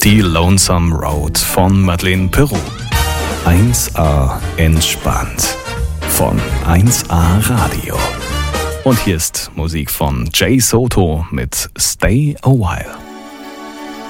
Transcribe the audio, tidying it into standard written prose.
Die Lonesome Road von Madeleine Peru. 1A entspannt von 1A Radio. Und hier ist Musik von Jay Soto mit Stay a While.